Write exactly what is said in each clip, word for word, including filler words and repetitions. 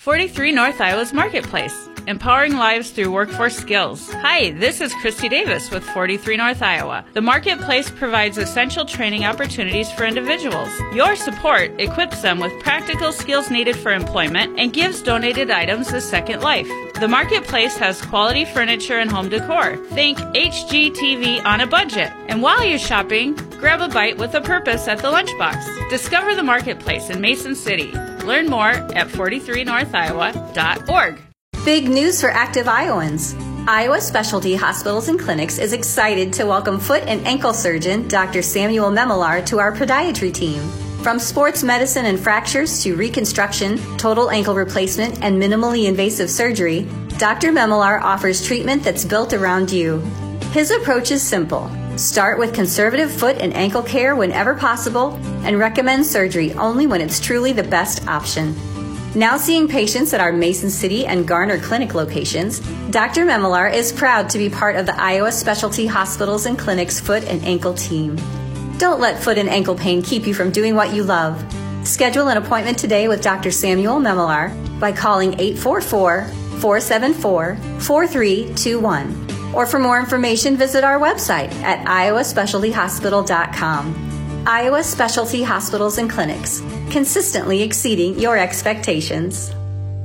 forty-three North Iowa's Marketplace, empowering lives through workforce skills. Hi, this is Christy Davis with forty-three North Iowa. The Marketplace provides essential training opportunities for individuals. Your support equips them with practical skills needed for employment and gives donated items a second life. The Marketplace has quality furniture and home decor. Think H G T V on a budget. And while you're shopping, grab a bite with a purpose at the lunchbox. Discover the Marketplace in Mason City. Learn more at forty-three north iowa dot org. Big news for active Iowans. Iowa Specialty Hospitals and Clinics is excited to welcome foot and ankle surgeon Doctor Samuel Memelar to our podiatry team. From sports medicine and fractures to reconstruction, total ankle replacement, and minimally invasive surgery, Doctor Memelar offers treatment that's built around you. His approach is simple. Start with conservative foot and ankle care whenever possible and recommend surgery only when it's truly the best option. Now seeing patients at our Mason City and Garner Clinic locations, Doctor Memelar is proud to be part of the Iowa Specialty Hospitals and Clinics foot and ankle team. Don't let foot and ankle pain keep you from doing what you love. Schedule an appointment today with Doctor Samuel Memelar by calling eight four four, four seven four, four three two one. Or for more information, visit our website at iowa specialty hospital dot com. Iowa Specialty Hospitals and Clinics, consistently exceeding your expectations.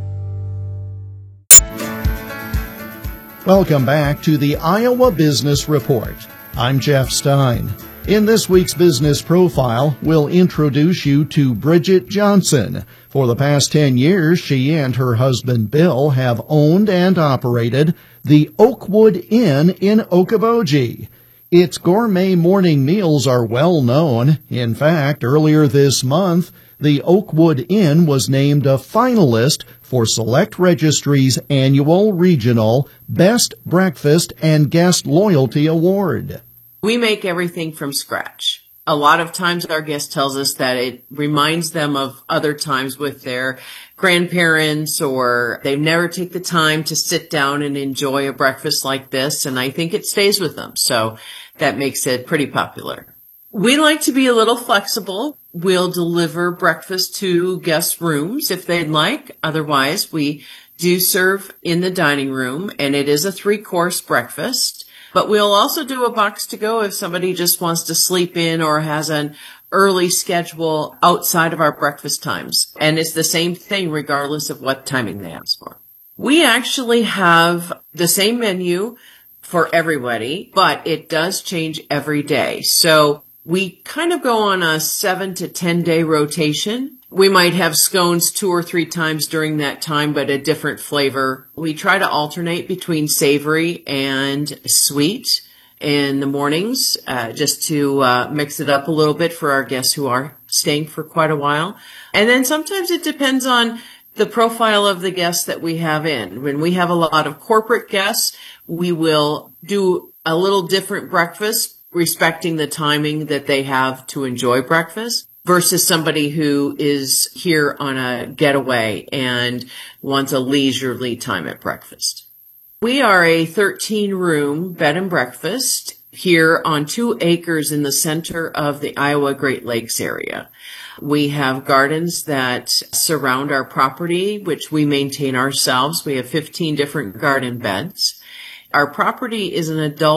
Welcome back to the Iowa Business Report. I'm Jeff Stein. In this week's business profile, we'll introduce you to Bridget Johnson. For the past ten years, she and her husband Bill have owned and operated the Oakwood Inn in Okoboji. Its gourmet morning meals are well known. In fact, earlier this month, the Oakwood Inn was named a finalist for Select Registry's annual regional Best Breakfast and Guest Loyalty Award. We make everything from scratch. A lot of times our guest tells us that it reminds them of other times with their grandparents, or they never take the time to sit down and enjoy a breakfast like this, and I think it stays with them. So that makes it pretty popular. We like to be a little flexible. We'll deliver breakfast to guest rooms if they'd like. Otherwise, we do serve in the dining room, and it is a three-course breakfast. But we'll also do a box to go if somebody just wants to sleep in or has an early schedule outside of our breakfast times. And it's the same thing regardless of what timing they ask for. We actually have the same menu for everybody, but it does change every day. So we kind of go on a seven to ten day rotation. We might have scones two or three times during that time, but a different flavor. We try to alternate between savory and sweet in the mornings, uh, just to uh, mix it up a little bit for our guests who are staying for quite a while. And then sometimes it depends on the profile of the guests that we have in. When we have a lot of corporate guests, we will do a little different breakfast, respecting the timing that they have to enjoy breakfast, versus somebody who is here on a getaway and wants a leisurely time at breakfast. We are a thirteen room bed and breakfast here on two acres in the center of the Iowa Great Lakes area. We have gardens that surround our property, which we maintain ourselves. We have fifteen different garden beds. Our property is an adult